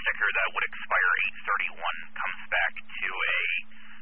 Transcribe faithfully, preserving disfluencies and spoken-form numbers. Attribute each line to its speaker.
Speaker 1: sticker that would expire eight thirty-one comes back to a